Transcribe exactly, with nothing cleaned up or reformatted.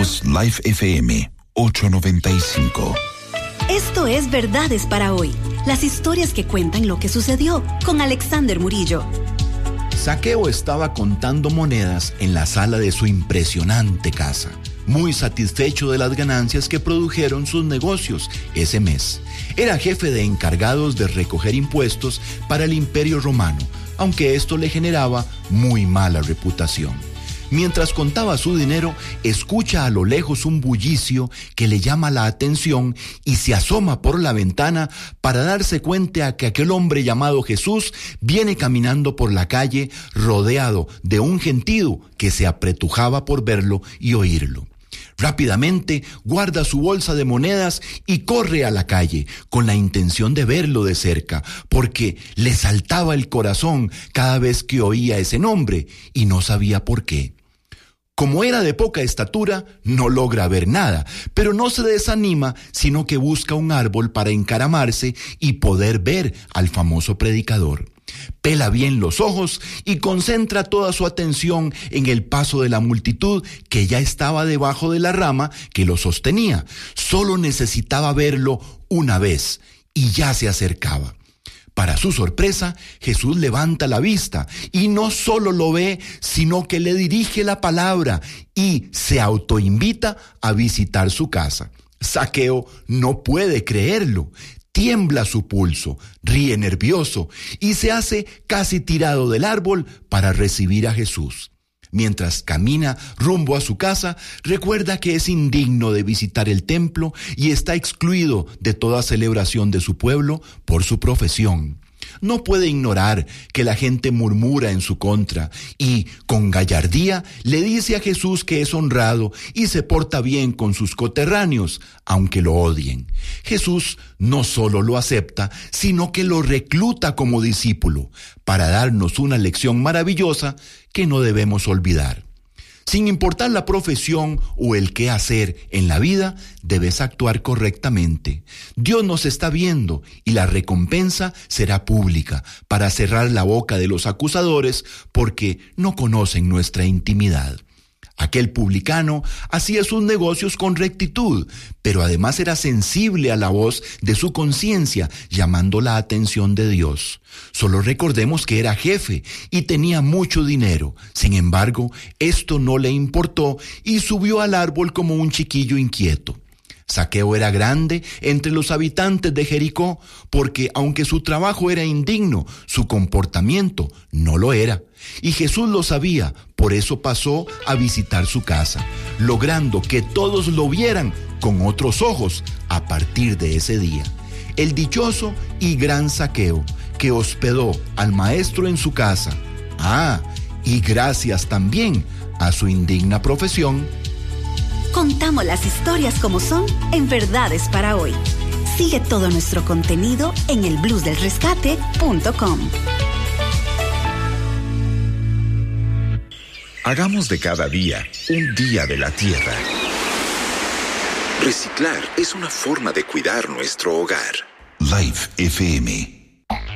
Voz Live F M ochocientos noventa y cinco. Esto es Verdades para Hoy. Las historias que cuentan lo que sucedió con Alexander Murillo. Zaqueo estaba contando monedas en la sala de su impresionante casa, muy satisfecho de las ganancias que produjeron sus negocios ese mes. Era jefe de encargados de recoger impuestos para el Imperio Romano, aunque esto le generaba muy mala reputación. Mientras contaba su dinero, escucha a lo lejos un bullicio que le llama la atención y se asoma por la ventana para darse cuenta que aquel hombre llamado Jesús viene caminando por la calle rodeado de un gentío que se apretujaba por verlo y oírlo. Rápidamente guarda su bolsa de monedas y corre a la calle con la intención de verlo de cerca, porque le saltaba el corazón cada vez que oía ese nombre y no sabía por qué. Como era de poca estatura, no logra ver nada, pero no se desanima, sino que busca un árbol para encaramarse y poder ver al famoso predicador. Pela bien los ojos y concentra toda su atención en el paso de la multitud que ya estaba debajo de la rama que lo sostenía. Solo necesitaba verlo una vez y ya se acercaba. Para su sorpresa, Jesús levanta la vista y no solo lo ve, sino que le dirige la palabra y se autoinvita a visitar su casa. Zaqueo no puede creerlo. Tiembla su pulso, ríe nervioso y se hace casi tirado del árbol para recibir a Jesús. Mientras camina rumbo a su casa, recuerda que es indigno de visitar el templo y está excluido de toda celebración de su pueblo por su profesión. No puede ignorar que la gente murmura en su contra y, con gallardía, le dice a Jesús que es honrado y se porta bien con sus coterráneos, aunque lo odien. Jesús no solo lo acepta, sino que lo recluta como discípulo para darnos una lección maravillosa que no debemos olvidar. Sin importar la profesión o el qué hacer en la vida, debes actuar correctamente. Dios nos está viendo y la recompensa será pública para cerrar la boca de los acusadores porque no conocen nuestra intimidad. Aquel publicano hacía sus negocios con rectitud, pero además era sensible a la voz de su conciencia, llamando la atención de Dios. Solo recordemos que era jefe y tenía mucho dinero. Sin embargo, esto no le importó y subió al árbol como un chiquillo inquieto. Zaqueo era grande entre los habitantes de Jericó, porque aunque su trabajo era indigno, su comportamiento no lo era. Y Jesús lo sabía, por eso pasó a visitar su casa, logrando que todos lo vieran con otros ojos a partir de ese día. El dichoso y gran Zaqueo, que hospedó al maestro en su casa. Ah, y gracias también a su indigna profesión. Contamos las historias como son en Verdades para Hoy. Sigue todo nuestro contenido en el blues del rescate punto com. Hagamos de cada día un día de la tierra. Reciclar es una forma de cuidar nuestro hogar. Live F M